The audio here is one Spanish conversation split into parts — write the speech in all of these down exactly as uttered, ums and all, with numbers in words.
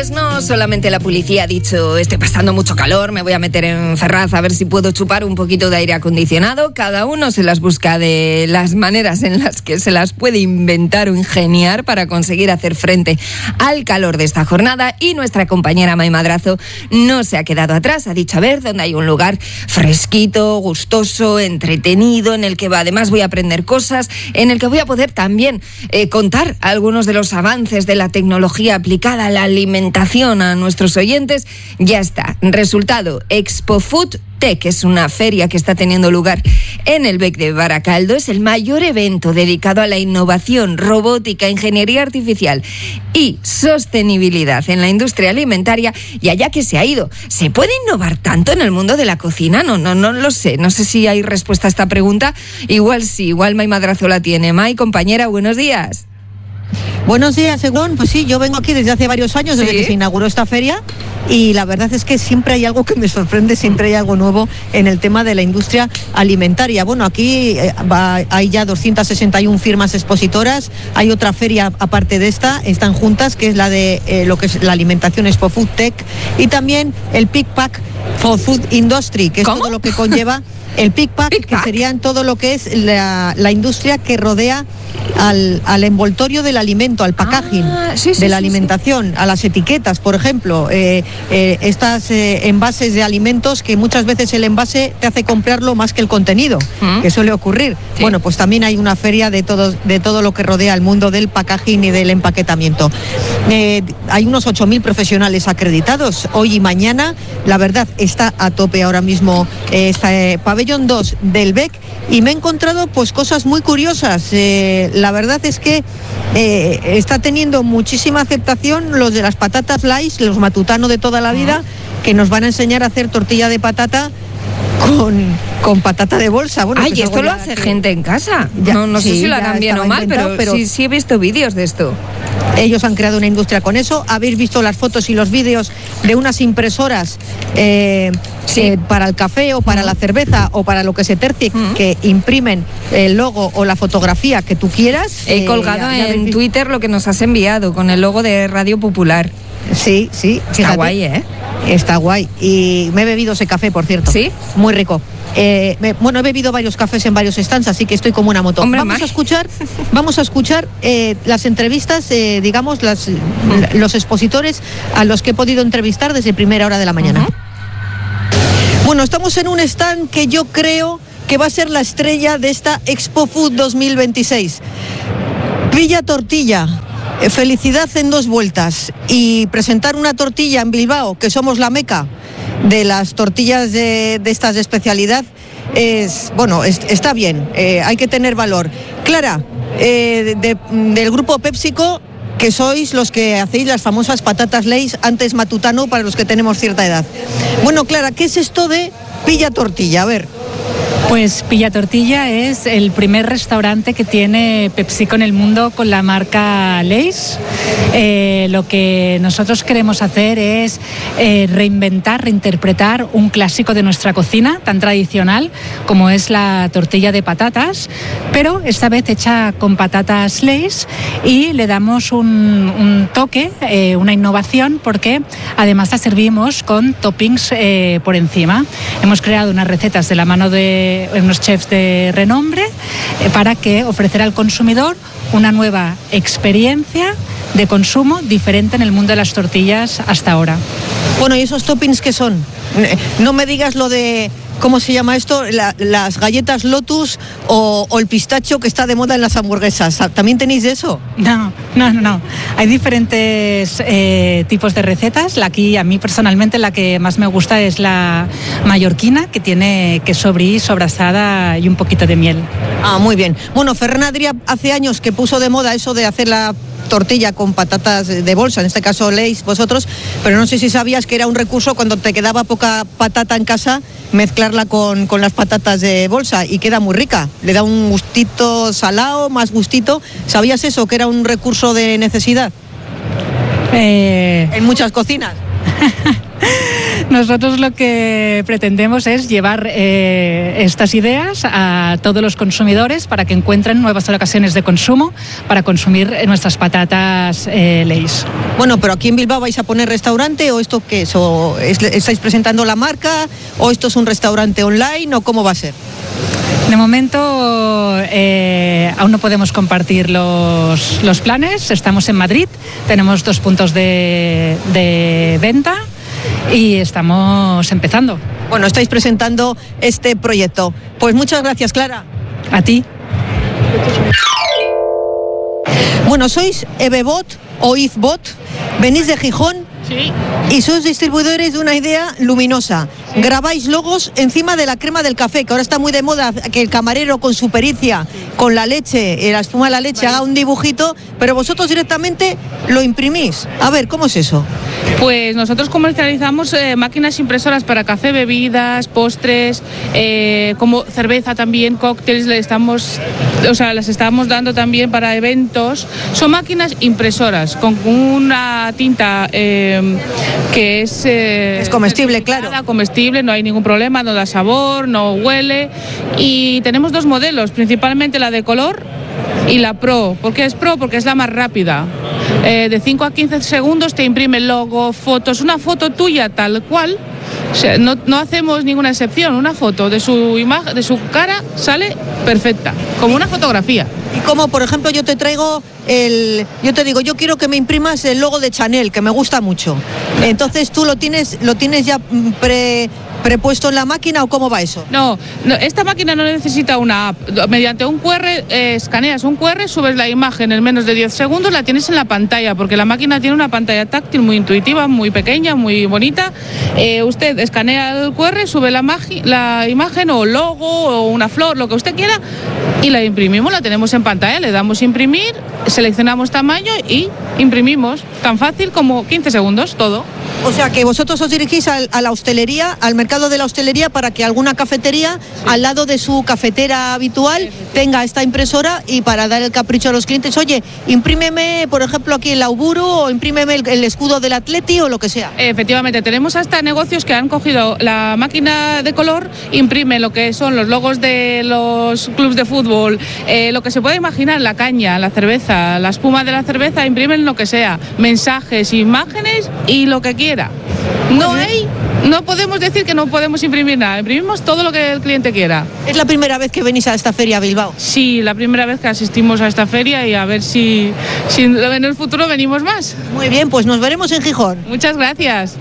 Pues no solamente la policía ha dicho estoy pasando mucho calor, me voy a meter en Ferraz a ver si puedo chupar un poquito de aire acondicionado. Cada uno se las busca de las maneras en las que se las puede inventar o ingeniar para conseguir hacer frente al calor de esta jornada. Y nuestra compañera Mai Madrazo no se ha quedado atrás, ha dicho a ver dónde hay un lugar fresquito, gustoso, entretenido, en el que además voy a aprender cosas, en el que voy a poder también eh, contar algunos de los avances de la tecnología aplicada a la alimentación a nuestros oyentes. Ya está, resultado, Expo Food Tech es una feria que está teniendo lugar en el B E C de Baracaldo. Es el mayor evento dedicado a la innovación, robótica, ingeniería artificial y sostenibilidad en la industria alimentaria. Y allá que se ha ido, ¿se puede innovar tanto en el mundo de la cocina? No, no, no lo sé. No sé si hay respuesta a esta pregunta. Igual sí, igual Mai Madrazo la tiene. Mai, compañera, buenos días. Buenos días, Según. Pues sí, yo vengo aquí desde hace varios años, desde ¿Sí? que se inauguró esta feria, y la verdad es que siempre hay algo que me sorprende, siempre hay algo nuevo en el tema de la industria alimentaria. Bueno, aquí eh, va, hay ya doscientas sesenta y una firmas expositoras, hay otra feria aparte de esta, están juntas, que es la de eh, lo que es la alimentación Expo Food Tech, y también el Pick Pack for Food Industry, que es ¿Cómo? todo lo que conlleva el Pick Pack, Pick que serían todo lo que es la, la industria que rodea al, al envoltorio del alimento, al packaging ah, sí, sí, de la sí, alimentación, sí. a las etiquetas, por ejemplo, eh, eh, estas eh, envases de alimentos que muchas veces el envase te hace comprarlo más que el contenido, ¿Mm? que suele ocurrir. Sí. Bueno, pues también hay una feria de todo, de todo lo que rodea el mundo del packaging y del empaquetamiento. Eh, hay unos ocho mil profesionales acreditados hoy y mañana. La verdad está a tope ahora mismo eh, esta eh, pabellón dos del B E C, y me he encontrado pues cosas muy curiosas. Eh, la verdad es que eh, está teniendo muchísima aceptación los de las patatas Lays, los matutano de toda la vida, que nos van a enseñar a hacer tortilla de patata con, con patata de bolsa. Bueno, Ay, pues esto lo hace que... gente en casa. Ya, no no sí, sé si lo harán bien o mal, pero, pero sí, sí he visto vídeos de esto. Ellos han creado una industria con eso. Habéis visto las fotos y los vídeos de unas impresoras eh, sí. eh, para el café o para mm. la cerveza o para lo que se tercie, mm. que imprimen el logo o la fotografía que tú quieras. He eh, colgado ya, ya en Twitter lo que nos has enviado con el logo de Radio Popular. Sí, sí. Está fíjate. guay, ¿eh? Está guay. Y me he bebido ese café, por cierto. ¿Sí? Muy rico. Eh, me, bueno, he bebido varios cafés en varios stands, así que estoy como una moto. Hombre, vamos, a escuchar, vamos a escuchar eh, las entrevistas, eh, digamos, las, mm. los expositores a los que he podido entrevistar desde primera hora de la mañana. Uh-huh. Bueno, estamos en un stand que yo creo que va a ser la estrella de esta Expo Food dos mil veintiséis. Villa Tortilla. Felicidad en dos vueltas, y presentar una tortilla en Bilbao, que somos la meca de las tortillas de, de estas de especialidad, es, bueno, es, está bien, eh, hay que tener valor. Clara, eh, de, del grupo PepsiCo, que sois los que hacéis las famosas patatas Lays, antes matutano para los que tenemos cierta edad. Bueno, Clara, ¿qué es esto de Villa Tortilla? A ver. Pues Villa Tortilla es el primer restaurante que tiene PepsiCo en el mundo con la marca Lays. Eh, lo que nosotros queremos hacer es eh, reinventar, reinterpretar un clásico de nuestra cocina tan tradicional como es la tortilla de patatas, pero esta vez hecha con patatas Lays, y le damos un, un toque, eh, una innovación, porque además la servimos con toppings eh, por encima. Hemos creado unas recetas de la mano de unos chefs de renombre eh, para que ofrecer al consumidor una nueva experiencia de consumo diferente en el mundo de las tortillas hasta ahora. Bueno, ¿y esos toppings qué son? No me digas lo de, ¿cómo se llama esto? La, las galletas Lotus o, o el pistacho que está de moda en las hamburguesas. ¿También tenéis de eso? No, no, no. no. Hay diferentes eh, tipos de recetas. La aquí, a mí personalmente, la que más me gusta es la mallorquina, que tiene queso brie, sobrasada y un poquito de miel. Ah, muy bien. Bueno, Ferran Adrià hace años que puso de moda eso de hacer la tortilla con patatas de bolsa, en este caso Lays vosotros, pero no sé si sabías que era un recurso cuando te quedaba poca patata en casa, mezclarla con, con las patatas de bolsa, y queda muy rica, le da un gustito salado, más gustito. ¿Sabías eso, que era un recurso de necesidad? Eh... En muchas cocinas. Nosotros lo que pretendemos es llevar eh, estas ideas a todos los consumidores para que encuentren nuevas ocasiones de consumo para consumir nuestras patatas eh, Lay's. Bueno, pero aquí en Bilbao vais a poner restaurante o esto qué es, o es, estáis presentando la marca o esto es un restaurante online o cómo va a ser. De momento eh, aún no podemos compartir los, los planes. Estamos en Madrid, tenemos dos puntos de, de venta y estamos empezando. Bueno, estáis presentando este proyecto. Pues muchas gracias, Clara. A ti. Bueno, sois Ebebot o Izbot, venís de Gijón. Sí. Y sois distribuidores de una idea luminosa. Sí. Grabáis logos encima de la crema del café, que ahora está muy de moda que el camarero con su pericia, con la leche, la espuma de la leche, vale, haga un dibujito, pero vosotros directamente lo imprimís. A ver, ¿cómo es eso? Pues nosotros comercializamos eh, máquinas impresoras para café, bebidas, postres, eh, como cerveza también, cócteles, le estamos, o sea, las estamos dando también para eventos. Son máquinas impresoras con una tinta eh, que es... Eh, es comestible, claro. Comestible, no hay ningún problema, no da sabor, no huele. Y tenemos dos modelos, principalmente la de color y la Pro. ¿Por qué es Pro? Porque es la más rápida. Eh, de cinco a quince segundos te imprime el logo, fotos, una foto tuya tal cual. O sea, no, no hacemos ninguna excepción, una foto de su imagen, de su cara sale perfecta, como una fotografía. Y como por ejemplo yo te traigo el, yo te digo, yo quiero que me imprimas el logo de Chanel, que me gusta mucho. Entonces tú lo tienes, lo tienes ya pre prepuesto en la máquina o cómo va eso? No, no, esta máquina no necesita una app. Mediante un Q R, eh, escaneas un Q R, subes la imagen en menos de diez segundos, la tienes en la pantalla, porque la máquina tiene una pantalla táctil muy intuitiva, muy pequeña, muy bonita. Eh, usted escanea el Q R, sube la, la imagen o logo o una flor, lo que usted quiera, y la imprimimos, la tenemos en pantalla, le damos imprimir, seleccionamos tamaño y imprimimos. Tan fácil como quince segundos, todo. O sea que vosotros os dirigís a, a la hostelería, al mercado de la hostelería, para que alguna cafetería, sí, al lado de su cafetera habitual, tenga esta impresora, y para dar el capricho a los clientes, oye, imprímeme, por ejemplo, aquí el Auburu, o imprímeme el, el escudo del Atleti, o lo que sea. Efectivamente, tenemos hasta negocios que han cogido la máquina de color, imprime lo que son los logos de los clubes de fútbol, eh, lo que se puede imaginar, la caña, la cerveza, la espuma de la cerveza, imprimen lo que sea, mensajes, imágenes y lo que quiera. No hay, no podemos decir que no podemos imprimir nada, imprimimos todo lo que el cliente quiera. ¿Es la primera vez que venís a esta feria a Bilbao? Sí, la primera vez que asistimos a esta feria, y a ver si, si en el futuro venimos más. Muy bien, pues nos veremos en Gijón. Muchas gracias.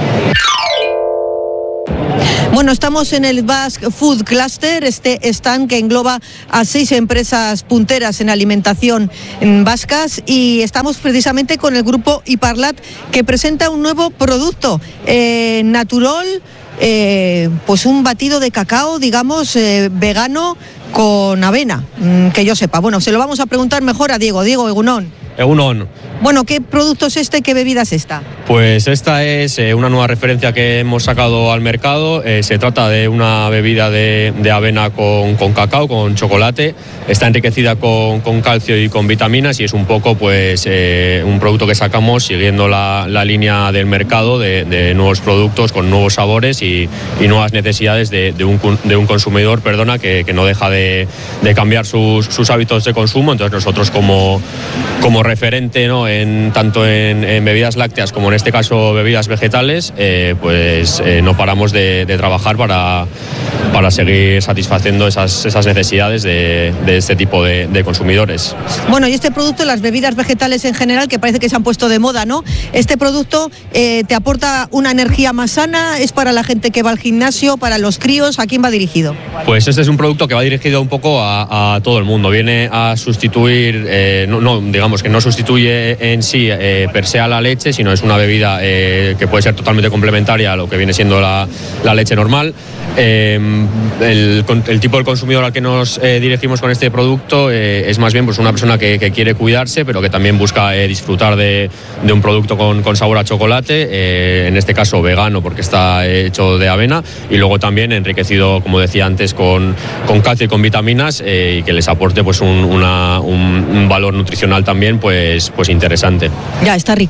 Bueno, estamos en el Basque Food Cluster, este stand que engloba a seis empresas punteras en alimentación en vascas, y estamos precisamente con el grupo Iparlat, que presenta un nuevo producto, eh, Naturol, eh, pues un batido de cacao, digamos, eh, vegano con avena, que yo sepa. Bueno, se lo vamos a preguntar mejor a Diego. Diego, Egunon. Egunon. Bueno, ¿qué producto es este? ¿Qué bebida es esta? Pues esta es eh, una nueva referencia que hemos sacado al mercado. Eh, se trata de una bebida de, de avena con, con cacao, con chocolate. Está enriquecida con, con calcio y con vitaminas, y es un poco pues eh, un producto que sacamos siguiendo la, la línea del mercado de, de nuevos productos con nuevos sabores y, y nuevas necesidades de, de, un, de un consumidor, perdona, que, que no deja de, de cambiar sus, sus hábitos de consumo. Entonces nosotros como, como referente, ¿no?, en, tanto en, en bebidas lácteas como en este caso bebidas vegetales, eh, pues eh, no paramos de, de trabajar para, para seguir satisfaciendo esas, esas necesidades de, de este tipo de, de consumidores. Bueno, y este producto, las bebidas vegetales en general, que parece que se han puesto de moda, ¿no? Este producto eh, te aporta una energía más sana, es para la gente que va al gimnasio, para los críos, ¿a quién va dirigido? Pues este es un producto que va dirigido un poco a, a todo el mundo. Viene a sustituir, eh, no, no, digamos que no sustituye en sí eh, per se a la leche, sino es una bebida eh, que puede ser totalmente complementaria a lo que viene siendo la, la leche normal. Eh, el, el tipo de consumidor al que nos eh, dirigimos con este producto eh, es más bien pues una persona que, que quiere cuidarse, pero que también busca eh, disfrutar de, de un producto con, con sabor a chocolate, eh, en este caso vegano porque está hecho de avena, y luego también enriquecido, como decía antes, con, con calcio y con vitaminas, eh, y que les aporte pues un, una, un, un valor nutricional también pues, pues interesante. Ya, está rico.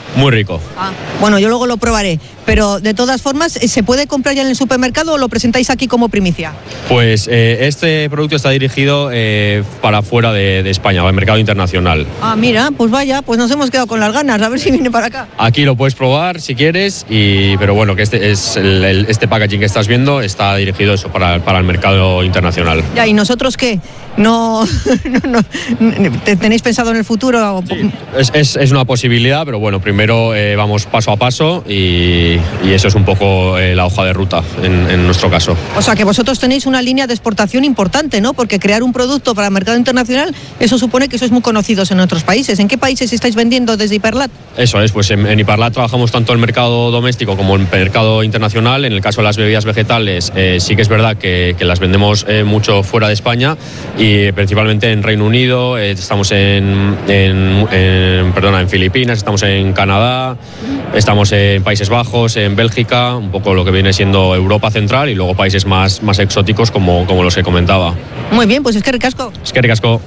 Muy rico. Ah, bueno, yo luego lo probaré, pero de todas formas, ¿se puede comprar ya en el supermercado o lo presentáis aquí como primicia? Pues eh, este producto está dirigido eh, para fuera de, de España, al mercado internacional. Ah, mira, pues vaya, pues nos hemos quedado con las ganas, a ver si viene para acá. Aquí lo puedes probar si quieres, y, pero bueno, que este, es el, el, este packaging que estás viendo está dirigido eso para, para el mercado internacional. Ya, ¿y nosotros qué? No, no, no ¿tenéis pensado en el futuro? Sí, es, es, es una posibilidad, pero bueno, primero eh, vamos paso a paso y, y eso es un poco eh, la hoja de ruta en, en nuestro caso. O sea que vosotros tenéis una línea de exportación importante, ¿no? Porque crear un producto para el mercado internacional, eso supone que sois muy conocidos en otros países. ¿En qué países estáis vendiendo desde Hiperlat? Eso es, pues en, en Hiperlat trabajamos tanto el mercado doméstico como el mercado internacional. En el caso de las bebidas vegetales, eh, sí que es verdad que, que las vendemos eh, mucho fuera de España, y principalmente en Reino Unido, eh, estamos en, en, en, perdona, en Filipinas, estamos en Canadá, estamos en Países Bajos, en Bélgica, un poco lo que viene siendo Europa Central, y luego países más, más exóticos como, como los que comentaba. Muy bien, pues es que ricasco. Es que ricasco.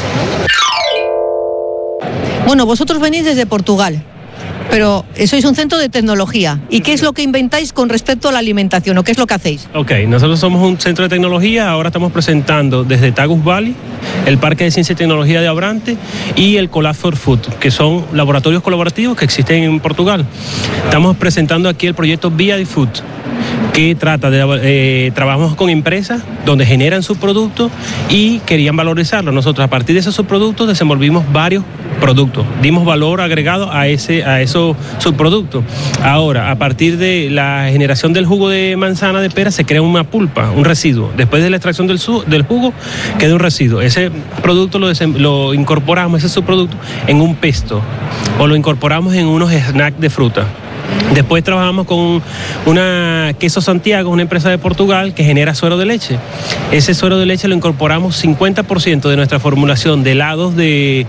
Bueno, vosotros venís desde Portugal, pero sois un centro de tecnología. ¿Y qué es lo que inventáis con respecto a la alimentación, o qué es lo que hacéis? Ok, nosotros somos un centro de tecnología. Ahora estamos presentando desde Tagus Valley, el Parque de Ciencia y Tecnología de Abrante y el Collab for Food, que son laboratorios colaborativos que existen en Portugal. Estamos presentando aquí el proyecto Via di Food, que trata de, eh, trabajamos con empresas donde generan subproductos y querían valorizarlo. Nosotros a partir de esos subproductos desenvolvimos varios productos, dimos valor agregado a, ese, a esos subproductos. Ahora, a partir de la generación del jugo de manzana, de pera, se crea una pulpa, un residuo. Después de la extracción del, su, del jugo, queda un residuo. Ese producto lo, lo incorporamos, ese subproducto, en un pesto, o lo incorporamos en unos snacks de fruta. Después trabajamos con una Queso Santiago, una empresa de Portugal que genera suero de leche. Ese suero de leche lo incorporamos cincuenta por ciento de nuestra formulación de helados de,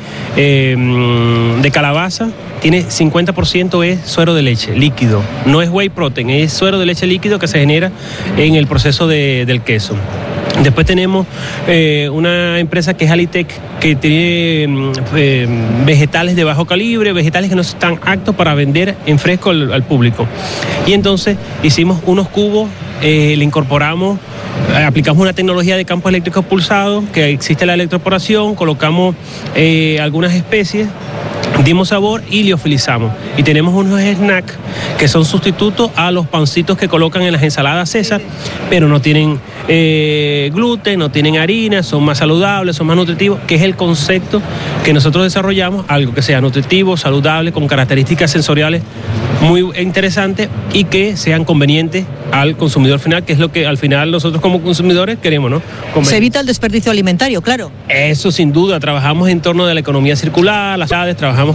eh, de calabaza. Tiene cincuenta por ciento es suero de leche líquido, no es whey protein, es suero de leche líquido que se genera en el proceso de, del queso. Después tenemos eh, una empresa que es Alitec, que tiene eh, vegetales de bajo calibre, vegetales que no están aptos para vender en fresco al, al público. Y entonces hicimos unos cubos, eh, le incorporamos, aplicamos una tecnología de campos eléctricos pulsados, que existe la electroporación, colocamos eh, algunas especies, dimos sabor y liofilizamos. Y tenemos unos snacks que son sustitutos a los pancitos que colocan en las ensaladas César, pero no tienen eh, gluten, no tienen harina, son más saludables, son más nutritivos, que es el concepto que nosotros desarrollamos, algo que sea nutritivo, saludable, con características sensoriales muy interesantes y que sean convenientes al consumidor final, que es lo que al final nosotros como consumidores queremos, ¿no? Comer. Se evita el desperdicio alimentario, claro. Eso sin duda, trabajamos en torno de la economía circular, las ciudades, trabajamos